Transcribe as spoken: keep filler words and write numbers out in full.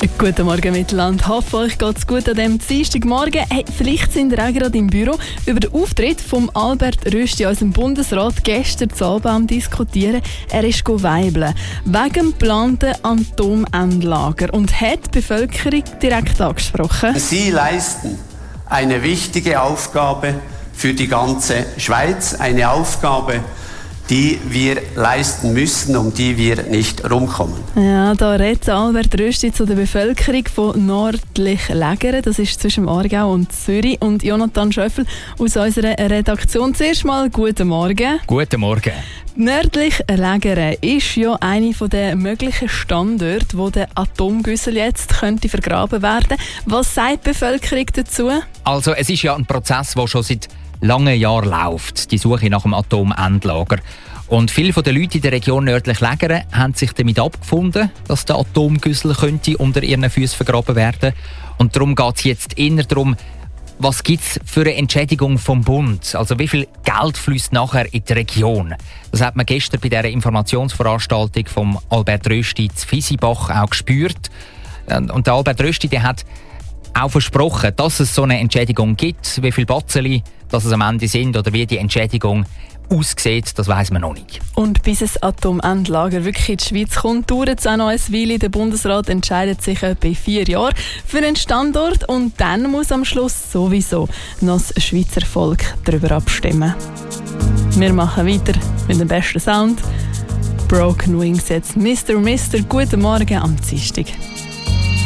Guten Morgen Mittelland. Hoffe, euch geht's gut an diesem Dienstagmorgen. Hey, vielleicht sind ihr auch gerade im Büro über den Auftritt von Albert Rösti, unserem Bundesrat, gestern zu Abend am Diskutieren. Er ist weibeln wegen dem geplanten Atomendlager und hat die Bevölkerung direkt angesprochen. Sie leisten eine wichtige Aufgabe für die ganze Schweiz, eine Aufgabe, die wir leisten müssen, um die wir nicht rumkommen. Ja, da redet Albert Rösti zu der Bevölkerung von Nördlich Lägere. Das ist zwischen Aargau und Zürich. Und Jonathan Schöffel aus unserer Redaktion. Zuerst mal guten Morgen. Guten Morgen. Nördlich Lägere ist ja einer der möglichen Standorte, wo der Atomgüssel jetzt könnte vergraben werden. Was sagt die Bevölkerung dazu? Also es ist ja ein Prozess, der schon seit lange Jahren läuft, die Suche nach dem Atomendlager. Und viele der Leute in der Region Nördlich Lägere haben sich damit abgefunden, dass der Atomgüssel könnte unter ihren Füßen vergraben werden. Und darum geht es jetzt eher darum, was gibt es für eine Entschädigung vom Bund? Also wie viel Geld fließt nachher in die Region? Das hat man gestern bei dieser Informationsveranstaltung von Albert Rösti zu Fisibach auch gespürt. Und der Albert Rösti, der hat auch versprochen, dass es so eine Entschädigung gibt. Wie viele Batzeli dass es am Ende sind oder wie die Entschädigung aussieht, das weiss man noch nicht. Und bis ein Atomendlager wirklich in die Schweiz kommt, dauert es auch noch eine Weile. Der Bundesrat entscheidet sich etwa vier Jahre für einen Standort und dann muss am Schluss sowieso noch das Schweizer Volk darüber abstimmen. Wir machen weiter mit dem besten Sound. Broken Wings jetzt Mister Mister Guten Morgen am Dienstag.